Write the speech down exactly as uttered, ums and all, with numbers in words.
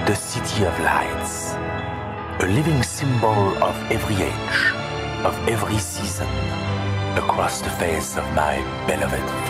the City of Lights, a living symbol of every age, of every season, across the face of my beloved